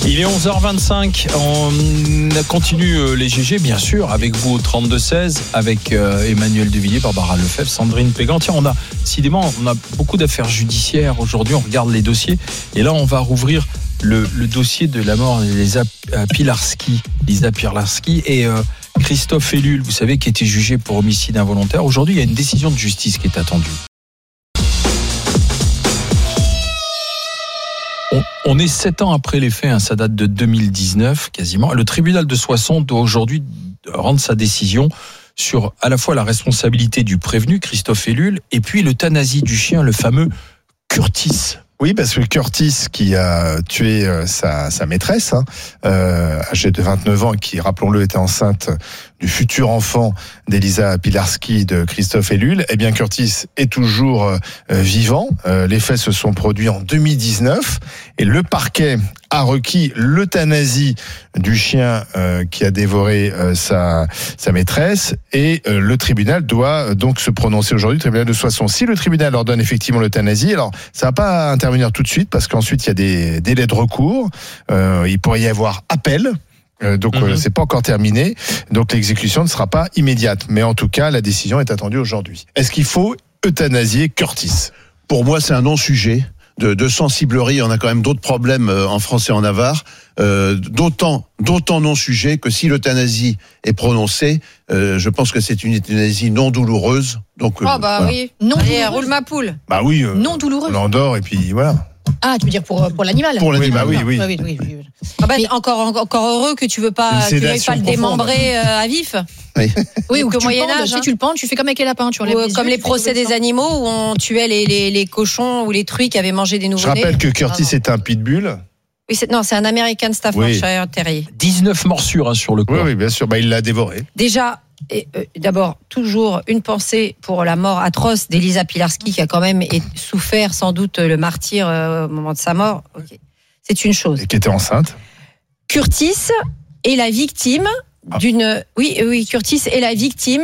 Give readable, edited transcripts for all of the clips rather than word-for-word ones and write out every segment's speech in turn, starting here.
Il est 11h25, on continue les GG bien sûr avec vous au 32-16, avec Emmanuel Devilliers, Barbara Lefebvre, Sandrine Pégan. Tiens, on a beaucoup d'affaires judiciaires aujourd'hui, on regarde les dossiers et là on va rouvrir le dossier de la mort d'Elisa Pilarski et Christophe Ellul, vous savez, qui était jugé pour homicide involontaire. Aujourd'hui, il y a une décision de justice qui est attendue. On est 7 ans après les faits, ça date de 2019 quasiment. Le tribunal de Soissons doit aujourd'hui rendre sa décision sur à la fois la responsabilité du prévenu, Christophe Ellul, et puis l'euthanasie du chien, le fameux Curtis. Oui, parce que Curtis, qui a tué sa maîtresse, âgée de 29 ans, qui, rappelons-le, était enceinte du futur enfant d'Elisa Pilarski, de Christophe Ellul, eh bien Curtis est toujours vivant. Les faits se sont produits en 2019 et le parquet a requis l'euthanasie du chien qui a dévoré sa maîtresse, et le tribunal doit donc se prononcer aujourd'hui, le tribunal de Soissons. Si le tribunal ordonne effectivement l'euthanasie, alors ça va pas intervenir tout de suite parce qu'ensuite il y a des délais de recours, il pourrait y avoir appel. Donc c'est pas encore terminé, donc l'exécution ne sera pas immédiate, mais en tout cas la décision est attendue aujourd'hui. Est-ce qu'il faut euthanasier Curtis ? Pour moi, c'est un non-sujet de sensiblerie. On a quand même d'autres problèmes en France et en Navarre, d'autant non-sujet que si l'euthanasie est prononcée, je pense que c'est une euthanasie non douloureuse. Donc, voilà. Oui, non douloureuse. Roule ma poule. Bah oui, non douloureuse. On l'endort et puis voilà. Ah, tu veux dire pour l'animal ? Pour l'animal, oui. Ah bah, encore heureux que tu veuilles pas le démembrer à vif. Oui, ou que au Moyen-Âge, tu le pends, tu fais comme avec les lapins, tu enlèves comme les procès des animaux où on tuait les cochons ou les truies qui avaient mangé des nouveau-nés. Je rappelle que Curtis est un pitbull. Oui, c'est un American Staffordshire Terrier. 19 morsures sur le corps. Oui, bien sûr, il l'a dévoré. Déjà, d'abord, toujours une pensée pour la mort atroce d'Elisa Pilarski, qui a quand même souffert sans doute le martyre au moment de sa mort. Okay. C'est une chose. Et qui était enceinte. Curtis est la victime d'une... Oui, Curtis est la victime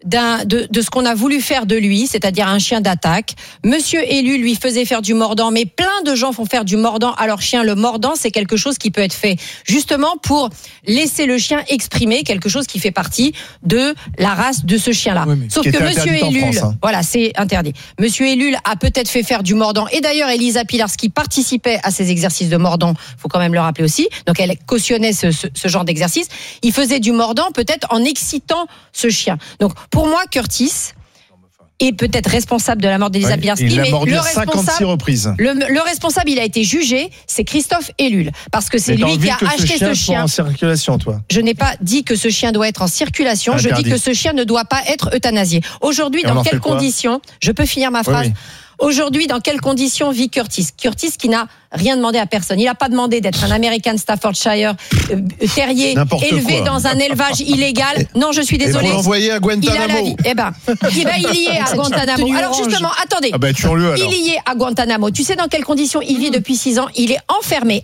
de ce qu'on a voulu faire de lui, c'est-à-dire un chien d'attaque. Monsieur Ellul lui faisait faire du mordant, mais plein de gens font faire du mordant à leur chien. Le mordant, c'est quelque chose qui peut être fait justement pour laisser le chien exprimer quelque chose qui fait partie de la race de ce chien-là. Oui, sauf que Monsieur Ellul, voilà, c'est interdit. Monsieur Ellul a peut-être fait faire du mordant, et d'ailleurs Elisa Pilarski participait à ces exercices de mordant, faut quand même le rappeler aussi, donc elle cautionnait ce genre d'exercice. Il faisait du mordant peut-être en excitant ce chien. Donc pour moi, Curtis est peut-être responsable de la mort d'Elisa Pilarski, il mais mordu le 56 reprises. Le responsable, il a été jugé, c'est Christophe Ellul, parce que c'est lui qui a acheté ce chien. En circulation, toi. Je n'ai pas dit que ce chien doit être en circulation, je dis que ce chien ne doit pas être euthanasié. Aujourd'hui, dans quelles conditions, je peux finir ma phrase? Aujourd'hui, dans quelles conditions vit Curtis ? Curtis qui n'a rien demandé à personne. Il n'a pas demandé d'être un American Staffordshire terrier élevé dans un élevage illégal. Non, je suis désolée. Et vous l'envoyez à Guantanamo. Il y est à Guantanamo. Alors justement, attendez. Il y est à Guantanamo. Tu sais dans quelles conditions il vit depuis 6 ans ? Il est enfermé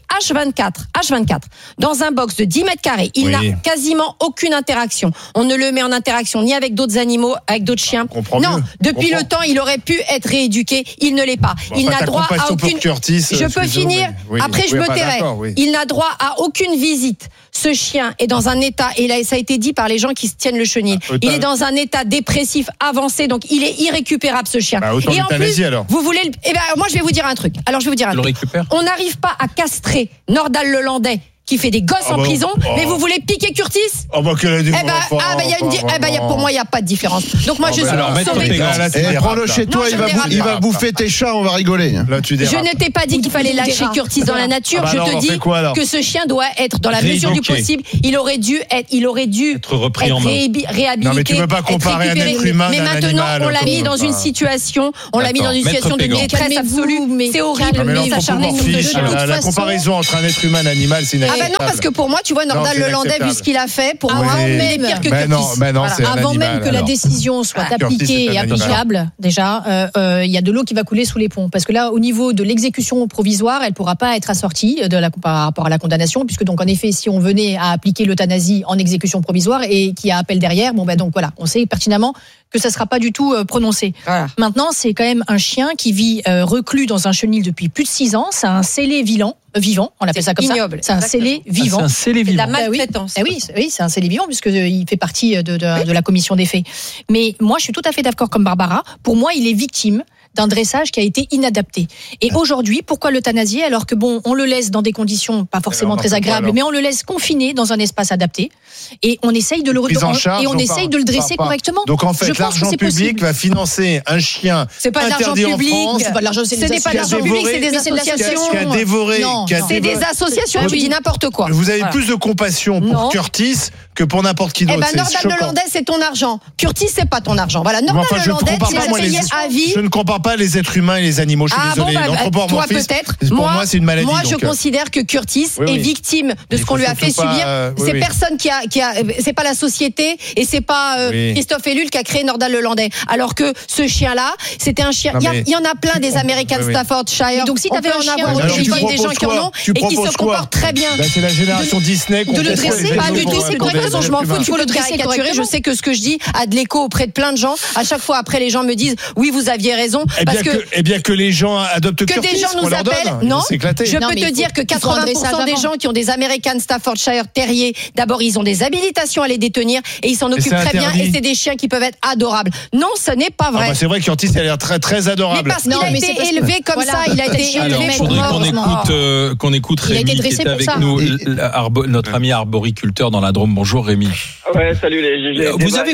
H24 dans un box de 10 mètres carrés. Il n'a quasiment aucune interaction. On ne le met en interaction ni avec d'autres animaux, avec d'autres chiens. Non, depuis le temps, il aurait pu être rééduqué. Il ne l'est pas. Il n'a droit à aucune... Je peux finir, après je me tairai. Il n'a droit à aucune visite. Ce chien est dans un état, et là, ça a été dit par les gens qui se tiennent le chenil, il est dans un état dépressif avancé, donc il est irrécupérable, ce chien. Et en plus, vous voulez... moi je vais vous dire un truc. On n'arrive pas à castrer Nordal Lelandais, qui fait des gosses en prison, mais vous voulez piquer Curtis ? Pour moi, il n'y a pas de différence. Donc moi, je suis sauvée. Prends-le chez toi, il va bouffer tes chats, on va rigoler. Je ne t'ai pas dit qu'il fallait lâcher Curtis dans la nature, je te dis que ce chien doit être, dans la mesure du possible, il aurait dû être repris en main. Réhabilité. Non, mais tu ne peux pas comparer un être humain mais maintenant, on l'a mis dans une situation, de détresse absolue. C'est horrible, mais s'acharner sur ce chien. La comparaison entre un être humain et un animal, c'est Ah ben non, parce que pour moi, tu vois, Nordal Lelandais, vu ce qu'il a fait, pour moi, il est pire que Curtis. Avant même que la décision soit appliquée et applicable, déjà, il y a de l'eau qui va couler sous les ponts. Parce que là, au niveau de l'exécution provisoire, elle ne pourra pas être assortie par rapport à la condamnation, puisque donc en effet, si on venait à appliquer l'euthanasie en exécution provisoire et qu'il y a appel derrière, donc voilà, on sait pertinemment que ça sera pas du tout prononcé. Voilà. Maintenant, c'est quand même un chien qui vit reclus dans un chenil depuis plus de 6 ans. C'est un scellé vivant, on appelle ça comme ignoble, ça. C'est un scellé vivant. C'est un scellé C'est de vivant. la maltraitance. Oui, c'est un scellé vivant puisqu'il fait partie de la commission des faits. Mais moi, je suis tout à fait d'accord comme Barbara. Pour moi, il est victime d'un dressage qui a été inadapté. Et aujourd'hui, pourquoi l'euthanasier alors que on le laisse dans des conditions pas forcément très agréables, mais on le laisse confiné dans un espace adapté et on essaye de le dresser correctement. Donc en fait, l'argent public va financer un chien c'est pas de l'argent interdit en public. France. C'est pas de l'argent, Ce n'est pas de l'argent public, c'est des associations. Qui a dévoré. C'est des associations. Tu dis n'importe quoi. Vous avez plus de compassion pour Curtis que pour n'importe qui d'autre. Nordal Lelandais, c'est ton argent. Curtis, c'est pas ton argent. Voilà, Nordal Lelandais, c'est payé à vie. Je ne compare pas les êtres humains et les animaux. Je suis désolé. Toi peut-être. Pour moi, c'est une maladie. Moi, je considère que Curtis est victime de ce qu'on lui a fait subir. C'est personne qui a. C'est pas la société et c'est pas Christophe Ellul qui a créé Nordal Lelandais. Alors que ce chien-là, c'était un chien. Il y en a plein des American Staffordshire. Donc si tu avais un chien au téléphone, des gens qui en ont et qui se comportent très bien. C'est la génération Disney. De le dresser, pas du tout. C'est de toute façon, je m'en fous. Il faut le caricaturer. Je sais que ce que je dis a de l'écho auprès de plein de gens. À chaque fois, après, les gens me disent oui, vous aviez raison. Eh bien que les gens adoptent Curtis. Que des gens nous appellent. Non. Je peux te dire que 80% des gens qui ont des American Staffordshire Terrier, d'abord, ils ont des habilitations à les détenir et ils s'en occupent très bien. Et c'est des chiens qui peuvent être adorables. Non, ce n'est pas vrai. C'est vrai que Curtis, il a l'air très très adorable. Mais parce qu'il a été élevé comme ça, il a été élevé. Il faudrait qu'on écoute Rémi qui était avec nous, notre ami arboriculteur dans la Drôme. Bonjour Rémi. Ouais, salut les GG.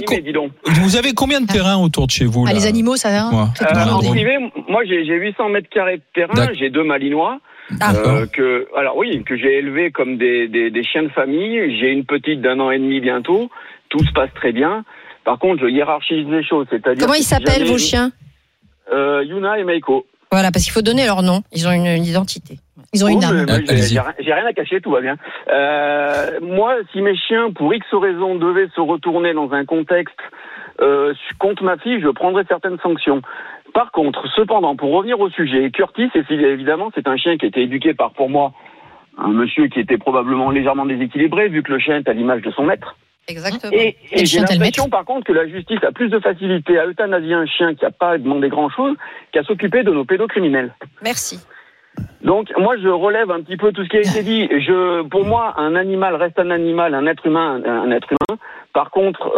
Vous avez combien de terrain autour de chez vous là? Les animaux, ça va. En privé, moi j'ai 800 mètres carrés de terrain, j'ai 2 malinois. Que j'ai élevés comme des chiens de famille. J'ai une petite d'1 an et demi bientôt. Tout se passe très bien. Par contre, je hiérarchise les choses. C'est-à-dire comment ils s'appellent vos chiens? Yuna et Meiko. Voilà, parce qu'il faut donner leur nom. Ils ont une identité. Ils ont une âme. J'ai rien à cacher, tout va bien. Moi, si mes chiens, pour X raisons, devaient se retourner dans un contexte contre ma fille, je prendrais certaines sanctions. Par contre, cependant, pour revenir au sujet, Curtis, évidemment, c'est un chien qui a été éduqué par, pour moi, un monsieur qui était probablement légèrement déséquilibré, vu que le chien est à l'image de son maître. Exactement. Et j'ai l'impression, par contre, que la justice a plus de facilité à euthanasier un chien qui n'a pas demandé grand-chose qu'à s'occuper de nos pédocriminels. Merci. Donc, moi, je relève un petit peu tout ce qui a été dit. Pour moi, un animal reste un animal, un être humain, un être humain. Par contre,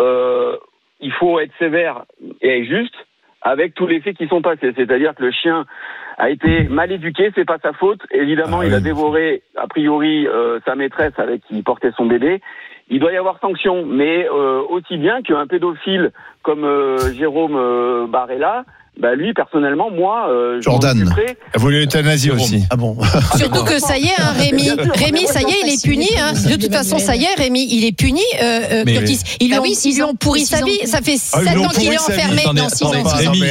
il faut être sévère et juste avec tous les faits qui sont passés. C'est-à-dire que le chien a été mal éduqué, c'est pas sa faute. Évidemment, il a dévoré, a priori, sa maîtresse avec qui il portait son bébé. Il doit y avoir sanction, mais aussi bien qu'un pédophile comme Jérôme Barella, lui, personnellement, moi, Jordan a voulu l'euthanasie aussi. Ah bon. Surtout que ça y est, Rémi. Rémi, ça y est, il est puni. De toute façon, ça y est, Rémi, il est puni. Curtis, ils lui ont pourri sa vie. Ça fait 7 ans qu'il est enfermé. Attendez, Rémi,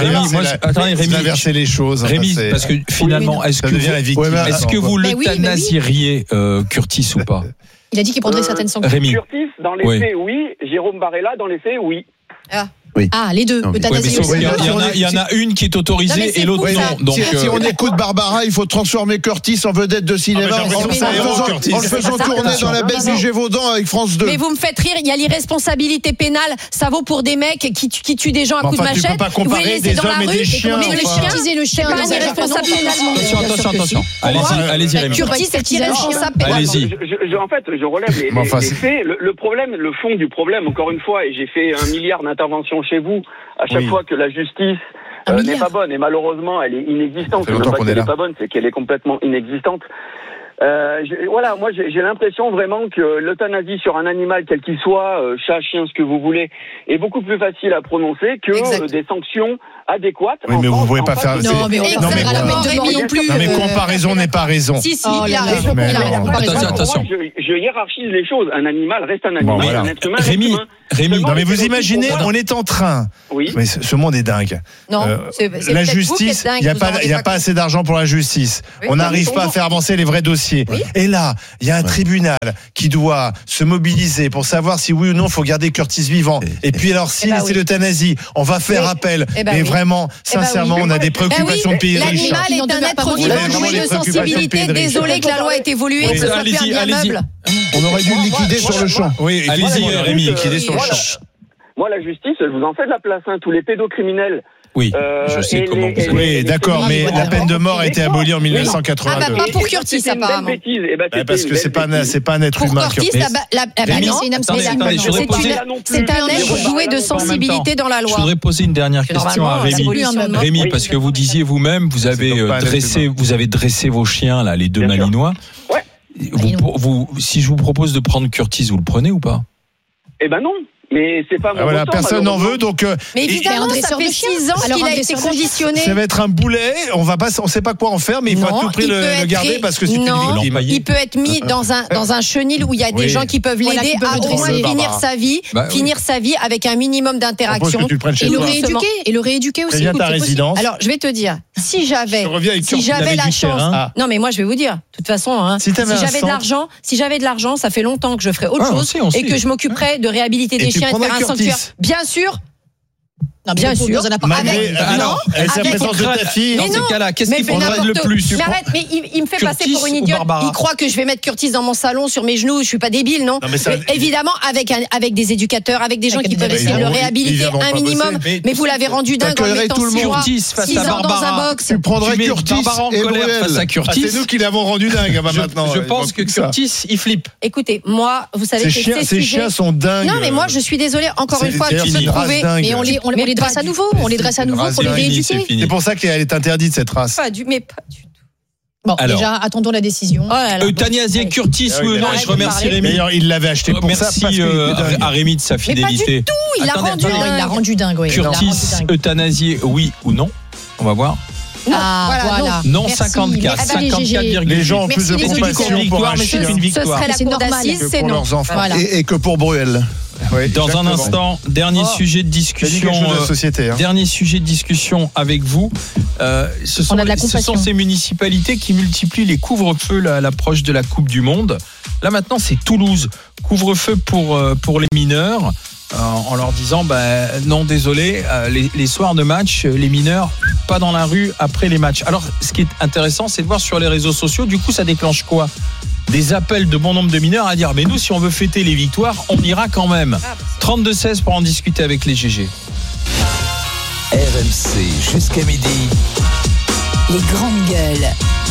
Rémi, inversez les choses. Rémi, parce que finalement, est-ce que vous l'euthanasieriez Curtis ou pas? Il a dit qu'il prendrait certaines sanctions. Rémi. Curtis, dans les faits, oui. Jérôme Barella, dans les faits, oui. Oui. Les deux. Il y en a une qui est autorisée et l'autre non. Donc, si on écoute Barbara, il faut transformer Curtis en vedette de cinéma en le faisant tourner dans la baie du Gévaudan avec France 2. Mais vous me faites rire, il y a l'irresponsabilité pénale, ça vaut pour des mecs qui tuent des gens à coups de machette. Tu peux pas comparer des hommes et des chiens. Mais le chien, c'est pas irresponsable pénalement. Attention. Allez-y, Rémi. Curtis, c'est irresponsable pénalement. Allez-y. En fait, je relève les faits. Le problème, le fond du problème, encore une fois, et j'ai fait 1 milliard d'interventions chez vous, à chaque fois que la justice n'est pas bonne, et malheureusement elle est inexistante. C'est pas qu'elle n'est pas bonne, c'est qu'elle est complètement inexistante. Moi j'ai l'impression vraiment que l'euthanasie sur un animal quel qu'il soit, chat, chien, ce que vous voulez, est beaucoup plus facile à prononcer que des sanctions adéquates. Oui, mais vous ne pouvez pas faire. Non, mais comparaison n'est pas raison. Si, il a raison. Attention. Je hiérarchise les choses. Un animal reste un animal, un être humain reste humain. Rémi, non mais vous imaginez, on est en train. Oui. Mais ce monde est dingue. Non, la justice, il n'y a pas assez d'argent pour la justice. On n'arrive pas à faire avancer les vrais dossiers. Oui. Et là, il y a un tribunal qui doit se mobiliser pour savoir si oui ou non il faut garder Curtis vivant. Et puis alors, si c'est l'euthanasie, on va faire appel. Mais vraiment, sincèrement, on a des préoccupations de pays riches. L'animal est un être vivant doué de sensibilité. Désolé que la loi ait évolué, que ce soit plus un bien meuble. On aurait dû le liquider sur le champ. Oui, allez-y, Rémi, liquider sur le champ. Moi, la justice, je vous en fais de la place, hein. Tous les pédocriminels. Oui, je sais comment vous Oui, d'accord, mais la peine de mort a été abolie en 1982. Ah bah pas pour Curtis, C'était une belle apparemment. bêtise. Eh ben, c'était Parce que une c'est belle bêtise. pas un être Pour humain. Curtis, Curtis. Rémi, non, c'est une attendez, je voudrais poser- c'est un être doué de sensibilité dans la Je loi. voudrais poser une dernière question à Rémi. Rémi, Oui. parce que vous disiez vous-même, vous avez donc pas un dressé vos chiens là, les deux Bien sûr. Malinois. Ouais. Si je vous propose de prendre Curtis, vous le prenez ou pas? Eh ben non. Mais c'est pas mon Voilà, ressort, personne n'en malheureusement. veut, donc Mais évidemment, un ça dresseur fait de chiens. 6 ans Alors, qu'il un a été dresseur de chiens. conditionné. ça va être un boulet. On sait pas quoi en faire, mais il faut Non, à tout prix il peut le être garder parce que c'est une non, victime. il peut être mis dans un chenil où il y a des Oui. gens qui peuvent Voilà, l'aider qui peuvent à le au moins dresser. finir Barbara. sa vie, Bah, oui. finir sa vie avec un minimum Je propose d'interaction. que tu le prennes chez Et le toi. rééduquer aussi. Préviens écoute, ta c'est possible. résidence. Alors, je vais te dire, si j'avais Je reviens avec si Curtis, j'avais avec la du chance. terrain. Non, mais moi je vais vous dire, de toute façon, hein, Si t'avais un j'avais de centre- l'argent, ça fait longtemps que je ferais autre Ah, on chose sait, on et sait. que je m'occuperais de réhabiliter Et des tu chiens et de prendrais faire un Curtis. sanctuaire. Bien sûr. Non, mais Bien pour sûr. dans un Avec- appartement. Alors, avec la avec- présence de ta fille. Dans Mais ces non, cas-là, qu'est-ce mais qu'il fais faudrait n'importe le plus? Mais arrête, mais il me fait Curtis passer pour une ou idiote. Barbara? Il croit que je vais mettre Curtis dans mon salon sur mes genoux. Je suis pas débile, non, Non, mais ça- évidemment, avec des éducateurs, avec des gens Avec qui des peuvent essayer de le éducateurs. Ils réhabiliter viendront un pas minimum. bosser. Mais vous l'avez rendu dingue en le T'accueillerais mettant tout le 6 monde. mois, Curtis face 6 à ans dans Barbara. un box. Tu prendrais Tu mets Curtis Barbara en et colère Bruel. face à Curtis. Ah, c'est nous qui l'avons rendu dingue maintenant. Je pense que Curtis, il flippe. Écoutez, moi, vous savez Ces que chiens, chiens sont dingues. Non, mais moi, je suis désolée. Encore C'est- une fois, d'ailleurs, tu c'est peux une race trouver. dingue. Mais on les dresse à nouveau. On les dresse à nouveau pour les race Fini, rééduquer. c'est fini. C'est pour ça qu'elle est interdite cette race. Pas du, mais pas du tout. Bon, Alors. déjà, attendons la décision. Oh là là. Euthanasie, Curtis, Ah oui, oui ou non? mais Et je remercie arrête de Rémi. D'ailleurs, il l'avait acheté pour ça parce Merci qu'il était dingue. à Rémi de sa Mais pas du fidélité. tout. Il l'a Attendez, rendu attendez. Non, il l'a dingue. rendu dingue, oui. Il l'a Curtis, rendu dingue. euthanasié, oui ou non? On va voir. Non, Ah, voilà. Non, Merci. 54. Merci, 54,8. Les gens ont plus de Merci, les compassion auditeurs. pour un Mais c'est chien une Ce victoire. serait la C'est cour normal. d'assises, que c'est pour non. leurs enfants. Voilà. Et que pour Bruel. Oui, Dans un exactement. instant, dernier Oh. sujet de C'est dit discussion. quelque chose de société. hein. Dernier sujet de discussion avec vous. Ce sont On a de la ce sont compassion. ces municipalités qui multiplient les couvre-feux à l'approche de la Coupe du Monde. Là maintenant, c'est Toulouse. Couvre-feu pour les mineurs. En leur disant non désolé, les soirs de match, les mineurs pas dans la rue après les matchs. Alors ce qui est intéressant, c'est de voir sur les réseaux sociaux, du coup ça déclenche quoi? Des appels de bon nombre de mineurs à dire mais nous si on veut fêter les victoires, on ira quand même. 32-16 pour en discuter avec les GG. RMC jusqu'à midi. Les grandes gueules.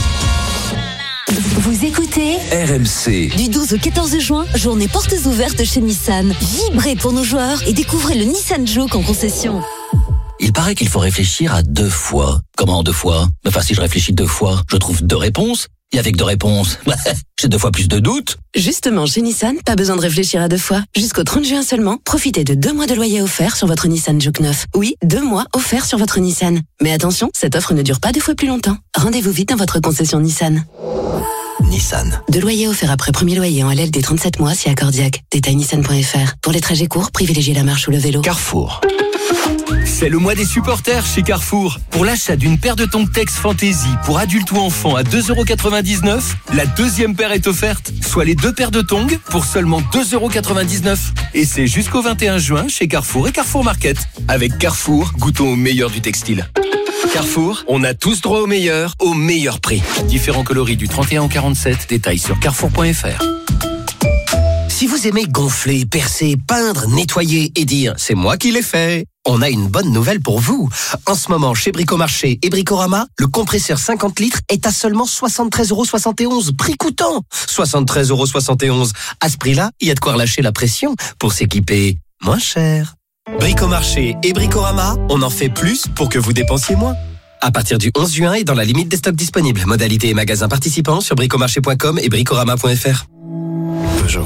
Vous écoutez RMC. du 12 au 14 juin, journée portes ouvertes chez Nissan. Vibrez pour nos joueurs et découvrez le Nissan Juke en concession. Il paraît qu'il faut réfléchir à 2 fois. Comment 2 fois? Enfin, si je réfléchis 2 fois, je trouve 2 réponses. Et avec 2 réponses, j'ai 2 fois plus de doutes. Justement, chez Nissan, pas besoin de réfléchir à 2 fois. Jusqu'au 30 juin seulement, profitez de 2 mois de loyer offert sur votre Nissan Juke 9. Oui, 2 mois offerts sur votre Nissan. Mais attention, cette offre ne dure pas 2 fois plus longtemps. Rendez-vous vite dans votre concession Nissan. Nissan. 2 loyers offerts après premier loyer en LL des 37 mois si accordiaque. Détail nissan.fr. Pour les trajets courts, privilégiez la marche ou le vélo. Carrefour. C'est le mois des supporters chez Carrefour. Pour l'achat d'une paire de tongs Tex Fantasy pour adultes ou enfants à 2,99€, la deuxième paire est offerte, soit les 2 paires de tongs pour seulement 2,99€. Et c'est jusqu'au 21 juin chez Carrefour et Carrefour Market. Avec Carrefour, goûtons au meilleur du textile. Carrefour, on a tous droit au meilleur prix. Différents coloris du 31 au 47, détails sur carrefour.fr. Si vous aimez gonfler, percer, peindre, nettoyer et dire « c'est moi qui l'ai fait », on a une bonne nouvelle pour vous. En ce moment, chez Bricomarché et Bricorama, le compresseur 50 litres est à seulement 73,71€, prix coûtant. 73,71€. À ce prix-là, il y a de quoi relâcher la pression pour s'équiper moins cher. Bricomarché et Bricorama, on en fait plus pour que vous dépensiez moins. À partir du 11 juin et dans la limite des stocks disponibles. Modalités et magasins participants sur bricomarché.com et bricorama.fr. Peugeot.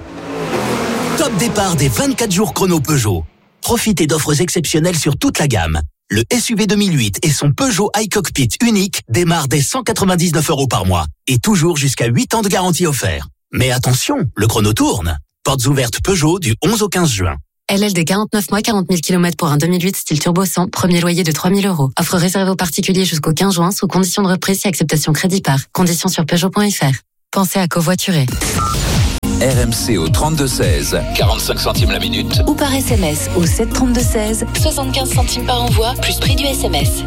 Top départ des 24 jours chrono Peugeot. Profitez d'offres exceptionnelles sur toute la gamme. Le SUV 2008 et son Peugeot iCockpit unique démarrent dès 199€ par mois et toujours jusqu'à 8 ans de garantie offert. Mais attention, le chrono tourne. Portes ouvertes Peugeot du 11 au 15 juin. LL de 49 mois, 40 000 km pour un 2008 style turbo 100, premier loyer de 3 000€. Offre réservée aux particuliers jusqu'au 15 juin sous condition de reprise si acceptation crédit par. Conditions sur Peugeot.fr. Pensez à covoiturer. RMC au 32-16. 45 centimes la minute. Ou par SMS au 732-16, 75 centimes par envoi, plus prix du SMS.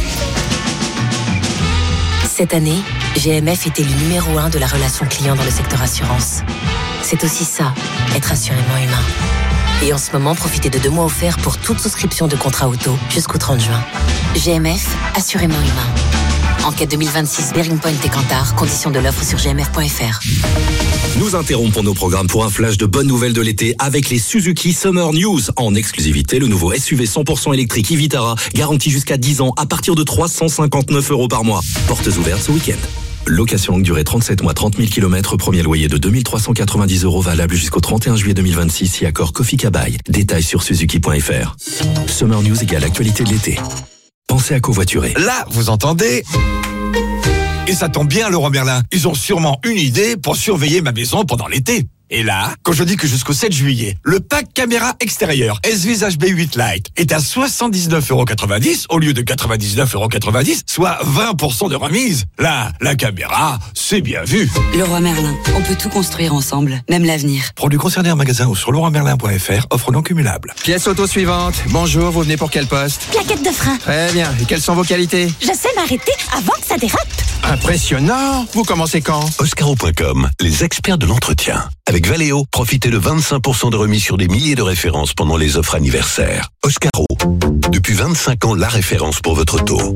Cette année, GMF était le numéro 1 de la relation client dans le secteur assurance. C'est aussi ça, être assurément humain. Et en ce moment, profitez de 2 mois offerts pour toute souscription de contrat auto jusqu'au 30 juin. GMF, assurément humain. Enquête 2026, Bearing Point et Kantar. Conditions de l'offre sur gmf.fr. Nous interrompons nos programmes pour un flash de bonnes nouvelles de l'été avec les Suzuki Summer News. En exclusivité, le nouveau SUV 100% électrique e-Vitara, garanti jusqu'à 10 ans à partir de 359 € par mois. Portes ouvertes ce week-end. Location longue durée 37 mois, 30 000 km, premier loyer de 2390 € valable jusqu'au 31 juillet 2026 et accord Kofi Kabai. Détails sur suzuki.fr. Summer News égale actualité de l'été. Pensez à covoiturer. Là, vous entendez ? Et ça tombe bien, Leroy Merlin. Ils ont sûrement une idée pour surveiller ma maison pendant l'été. Et là, quand je dis que jusqu'au 7 juillet, le pack caméra extérieure S-Vis HB8 Lite est à 79,90 € au lieu de 99,90 €, soit 20% de remise. Là, la caméra, c'est bien vu. Leroy Merlin, on peut tout construire ensemble, même l'avenir. Produits concernés en magasin ou sur leroymerlin.fr, offre non cumulable. Pièce auto suivante. Bonjour, vous venez pour quel poste ? Plaquette de frein. Très bien. Et quelles sont vos qualités ? Je sais m'arrêter avant que ça dérape. Impressionnant. Vous commencez quand ? Oscaro.com, les experts de l'entretien. Avec Valeo, profitez de 25% de remise sur des milliers de références pendant les offres anniversaires. Oscaro, depuis 25 ans, la référence pour votre auto.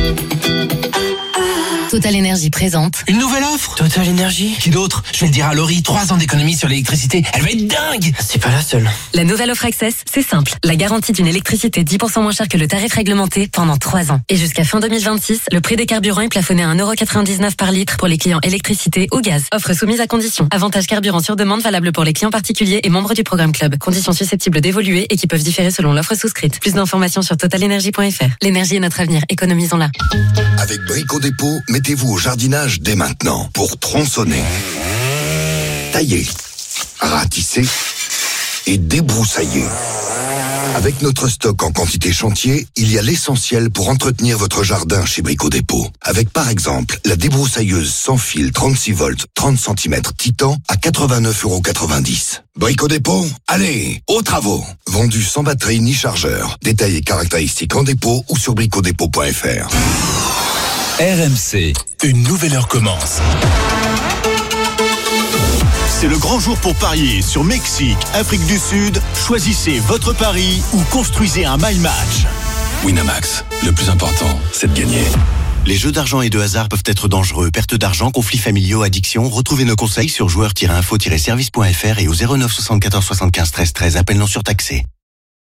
Total Énergie présente. Une nouvelle offre ? Total Énergie ? Qui d'autre ? Je vais le dire à Laurie, 3 ans d'économie sur l'électricité. Elle va être dingue ! C'est pas la seule. La nouvelle offre Access, c'est simple. La garantie d'une électricité 10% moins chère que le tarif réglementé pendant 3 ans. Et jusqu'à fin 2026, le prix des carburants est plafonné à 1,99 € par litre pour les clients électricité ou gaz. Offre soumise à conditions. Avantage carburant sur demande valable pour les clients particuliers et membres du programme Club. Conditions susceptibles d'évoluer et qui peuvent différer selon l'offre souscrite. Plus d'informations sur totalenergie.fr. L'énergie est notre avenir. Économisons-la. Avec Brico Dépôt, mettez-vous au jardinage dès maintenant pour tronçonner, tailler, ratisser et débroussailler. Avec notre stock en quantité chantier, il y a l'essentiel pour entretenir votre jardin chez Brico Dépôt. Avec par exemple la débroussailleuse sans fil 36 volts 30 cm Titan à 89,90 €. Brico Dépôt, allez, aux travaux. Vendu sans batterie ni chargeur. Détails et caractéristiques en dépôt ou sur bricodépôt.fr. RMC, une nouvelle heure commence. C'est le grand jour pour parier sur Mexique, Afrique du Sud. Choisissez votre pari ou construisez un my match. Winamax, le plus important, c'est de gagner. Les jeux d'argent et de hasard peuvent être dangereux. Perte d'argent, conflits familiaux, addiction. Retrouvez nos conseils sur joueurs-info-service.fr et au 09 74 75 13 13. Appel non surtaxé.